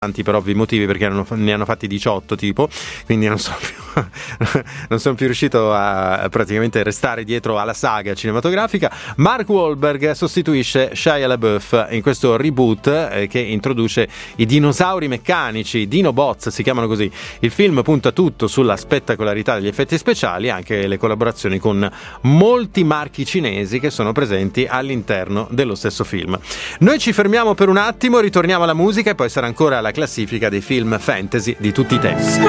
per ovvi motivi, perché ne hanno fatti 18 tipo, quindi non sono più riuscito a praticamente restare dietro alla saga cinematografica. Mark Wahlberg sostituisce Shia LaBeouf in questo reboot che introduce i dinosauri meccanici, Dinobots si chiamano così. Il film punta tutto sulla spettacolarità degli effetti speciali, anche le collaborazioni con molti marchi cinesi che sono presenti all'interno dello stesso film. Noi ci fermiamo per un attimo, ritorniamo alla musica e poi sarà ancora la classifica dei film fantasy di tutti i tempi.